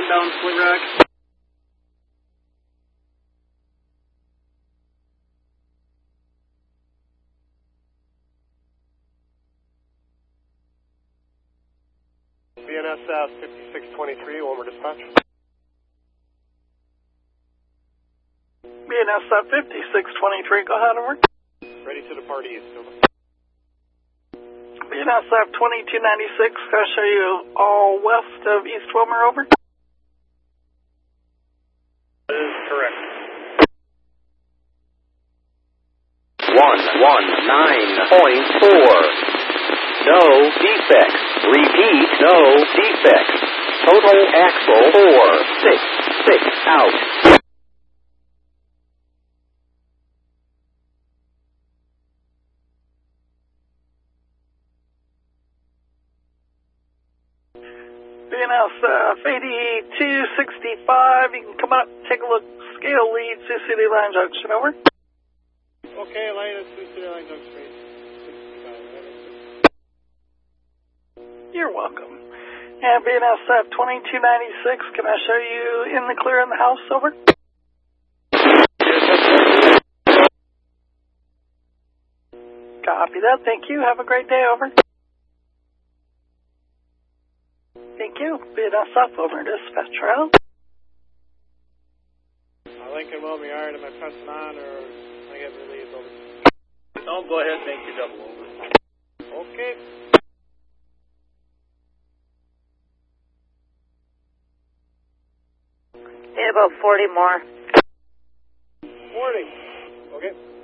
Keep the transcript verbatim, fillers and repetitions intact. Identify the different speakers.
Speaker 1: inbound Split Rock.
Speaker 2: B N S F fifty-six twenty-three, Wilmer Dispatch.
Speaker 3: B N S F fifty-six twenty-three, go ahead, over.
Speaker 2: Ready to depart east, over.
Speaker 3: B N S F twenty-two ninety-six, can I show you all west of East Wilmer, over?
Speaker 2: That is correct.
Speaker 4: one one nine point four. No defects. Repeat, no defects. Total axle four six six out.
Speaker 3: B N S F eighty-two sixty-five, you can come up, take a look, scale lead, Sioux City Line Junction, over.
Speaker 2: Okay, line is Sioux City Line Junction.
Speaker 3: You're welcome. And B N S F twenty-two ninety-six, can I show you in the clear in the house, over? Copy that, thank you, have a great day, over. Thank you, B N S F over, dispatch route.
Speaker 2: Uh, Lincoln Wilmer Yard, am I pressing on or am I getting relieved, over?
Speaker 1: No, go ahead, thank you, double over.
Speaker 2: Okay.
Speaker 5: Need about forty more.
Speaker 2: forty. Okay.